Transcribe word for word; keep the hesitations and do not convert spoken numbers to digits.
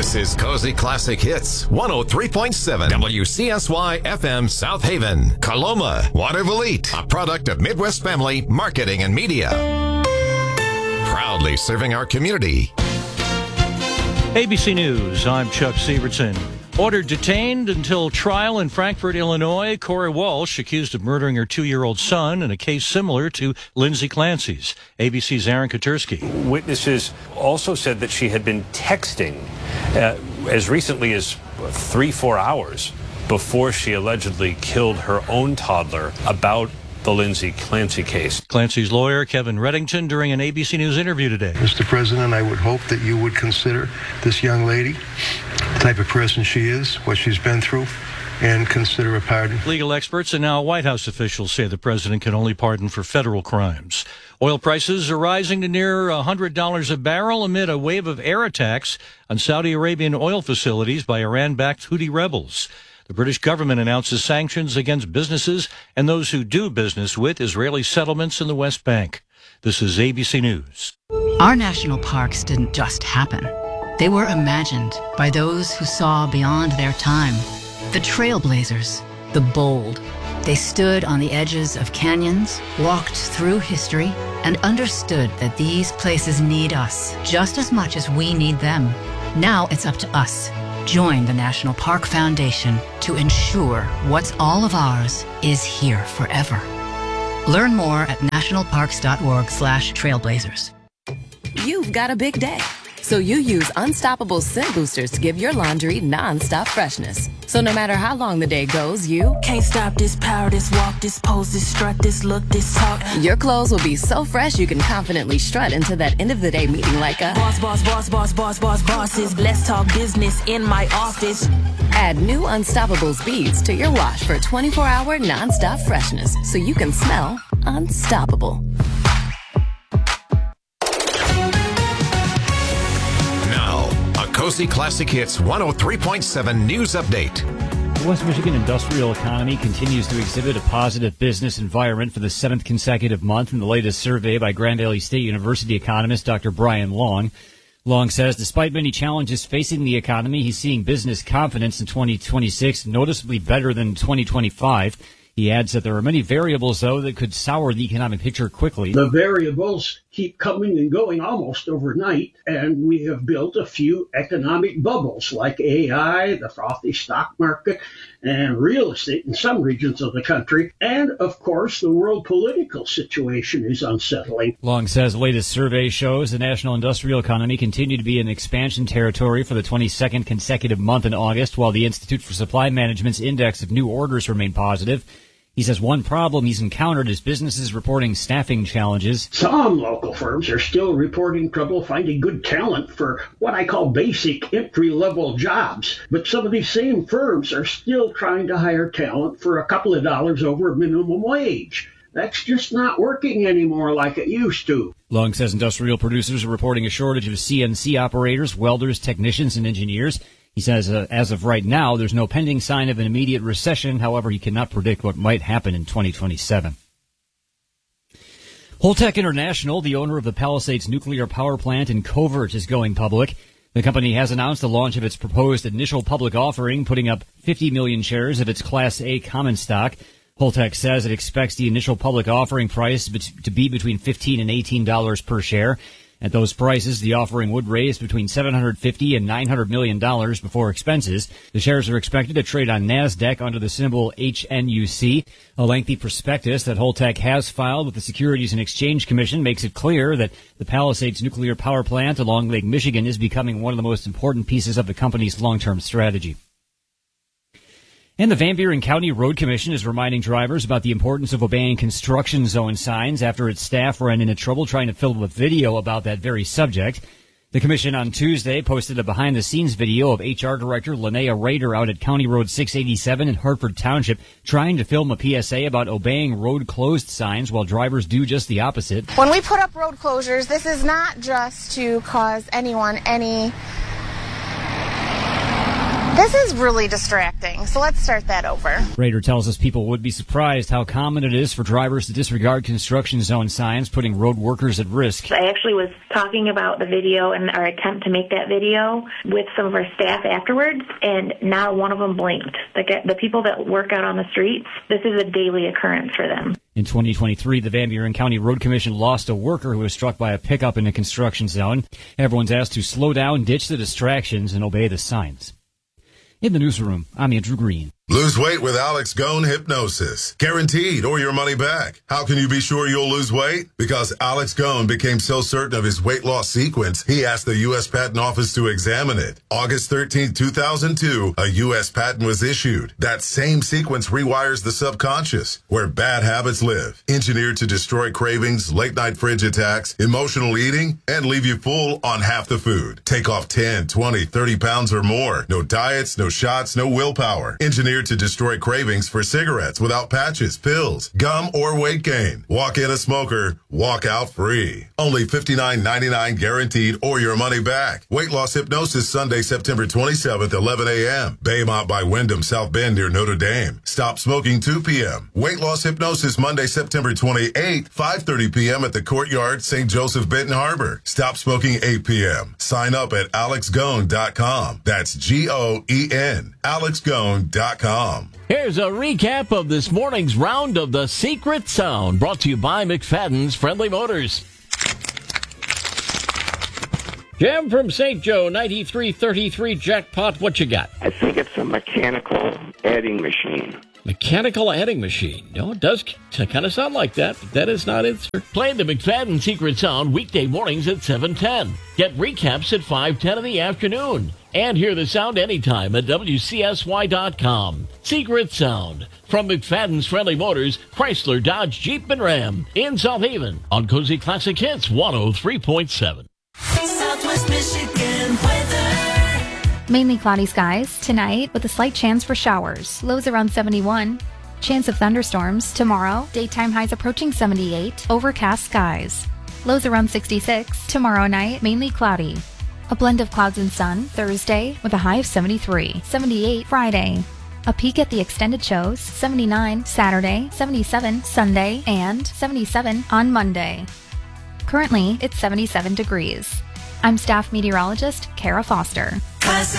This is Cozy Classic Hits, one oh three point seven W C S Y F M South Haven, Coloma, Waterville, a product of Midwest Family Marketing and Media. Proudly serving our community. A B C News, I'm Chuck Sievertson. Ordered detained until trial in Frankfort, Illinois, Corey Walsh, accused of murdering her two-year-old son in a case similar to Lindsay Clancy's. A B C's Aaron Katersky. Witnesses also said that she had been texting uh, as recently as three, four hours before she allegedly killed her own toddler about the Lindsay Clancy case. Clancy's lawyer, Kevin Reddington, during an A B C News interview today. Mister President, I would hope that you would consider this young lady, the type of person she is, what she's been through, and consider a pardon. Legal experts and now White House officials say the president can only pardon for federal crimes. Oil prices are rising to near one hundred dollars a barrel amid a wave of air attacks on Saudi Arabian oil facilities by Iran-backed Houthi rebels. The British government announces sanctions against businesses and those who do business with Israeli settlements in the West Bank. This is A B C News. Our national parks didn't just happen. They were imagined by those who saw beyond their time. The trailblazers, the bold. They stood on the edges of canyons, walked through history, and understood that these places need us just as much as we need them. Now it's up to us. Join the National Park Foundation to ensure what's all of ours is here forever. Learn more at nationalparks.org slash trailblazers. You've got a big day, so you use Unstoppable Scent Boosters to give your laundry non-stop freshness. So no matter how long the day goes, you can't stop this power, this walk, this pose, this strut, this look, this talk. Your clothes will be so fresh you can confidently strut into that end of the day meeting like a boss, boss, boss, boss, boss, boss, bosses. Let's talk business in my office. Add new Unstoppable beads to your wash for twenty-four hour non-stop freshness so you can smell unstoppable. Cozy Classic Hits one oh three point seven News Update. The West Michigan industrial economy continues to exhibit a positive business environment for the seventh consecutive month in the latest survey by Grand Valley State University economist Doctor Brian Long. Long says despite many challenges facing the economy, he's seeing business confidence in twenty twenty-six noticeably better than twenty twenty-five. He adds that there are many variables, though, that could sour the economic picture quickly. The variables keep coming and going almost overnight, and we have built a few economic bubbles like A I, the frothy stock market, and real estate in some regions of the country. And, of course, the world political situation is unsettling. Long says the latest survey shows the national industrial economy continued to be in expansion territory for the twenty-second consecutive month in August, while the Institute for Supply Management's index of new orders remained positive. He says one problem he's encountered is businesses reporting staffing challenges. Some local firms are still reporting trouble finding good talent for what I call basic entry-level jobs. But some of these same firms are still trying to hire talent for a couple of dollars over minimum wage. That's just not working anymore like it used to. Long says industrial producers are reporting a shortage of C N C operators, welders, technicians, and engineers. He says, uh, as of right now, there's no pending sign of an immediate recession. However, he cannot predict what might happen in twenty twenty-seven. Holtec International, the owner of the Palisades nuclear power plant in Covert, is going public. The company has announced the launch of its proposed initial public offering, putting up fifty million shares of its Class A common stock. Holtec says it expects the initial public offering price to be between fifteen and eighteen dollars per share. At those prices, the offering would raise between seven hundred fifty and nine hundred million dollars before expenses. The shares are expected to trade on NASDAQ under the symbol H N U C. A lengthy prospectus that Holtec has filed with the Securities and Exchange Commission makes it clear that the Palisades nuclear power plant along Lake Michigan is becoming one of the most important pieces of the company's long-term strategy. And the Van Buren County Road Commission is reminding drivers about the importance of obeying construction zone signs after its staff ran into trouble trying to film a video about that very subject. The commission on Tuesday posted a behind-the-scenes video of H R Director Linnea Rader out at County Road six eighty-seven in Hartford Township trying to film a P S A about obeying road closed signs while drivers do just the opposite. When we put up road closures, this is not just to cause anyone any... This is really distracting. wrong. So let's start that over. Rader tells us people would be surprised how common it is for drivers to disregard construction zone signs, putting road workers at risk. I actually was talking about the video and our attempt to make that video with some of our staff afterwards, and not one of them blinked. The, the people that work out on the streets, this is a daily occurrence for them. In twenty twenty-three, the Van Buren County Road Commission lost a worker who was struck by a pickup in a construction zone. Everyone's asked to slow down, ditch the distractions, and obey the signs. In the newsroom, I'm Andrew Green. Lose weight with Alex Gone Hypnosis. Guaranteed or your money back. How can you be sure you'll lose weight? Because Alex Gone became so certain of his weight loss sequence, he asked the U S Patent Office to examine it. August thirteenth, two thousand two, a U S patent was issued. That same sequence rewires the subconscious, where bad habits live. Engineered to destroy cravings, late-night fridge attacks, emotional eating, and leave you full on half the food. Take off ten, twenty, thirty pounds or more. No diets, no shots, no willpower. Engineered to destroy cravings for cigarettes without patches, pills, gum, or weight gain. Walk in a smoker, walk out free. Only fifty-nine ninety-nine guaranteed or your money back. Weight loss hypnosis Sunday, September twenty-seventh, eleven a.m. Baymont by Wyndham, South Bend near Notre Dame. Stop smoking two p.m. Weight loss hypnosis Monday, September twenty-eighth, five thirty p.m. at the Courtyard, Saint Joseph, Benton Harbor. Stop smoking eight p.m. Sign up at alex gone dot com. That's G O E N. alex gone dot com. Here's a recap of this morning's round of the Secret Sound, brought to you by McFadden's Friendly Motors. Jim from Saint Joe, ninety-three thirty-three jackpot, what you got? I think it's a mechanical adding machine. Mechanical adding machine. No, it does kind of sound like that, but that is not it, sir. Play the McFadden Secret Sound weekday mornings at seven ten. Get recaps at five ten in the afternoon. And hear the sound anytime at W C S Y dot com. Secret Sound from McFadden's Friendly Motors, Chrysler, Dodge, Jeep, and Ram in South Haven on Cozy Classic Hits one oh three point seven. Southwest Michigan weather. Mainly cloudy skies tonight with a slight chance for showers. Lows around seventy-one. Chance of thunderstorms tomorrow. Daytime highs approaching seventy-eight. Overcast skies. Lows around sixty-six. Tomorrow night, mainly cloudy. A blend of clouds and sun Thursday with a high of seventy-three. seventy-eight Friday. A peek at the extended shows, seventy-nine Saturday, seventy-seven Sunday, and seventy-seven on Monday. Currently, it's seventy-seven degrees. I'm staff meteorologist Kara Foster.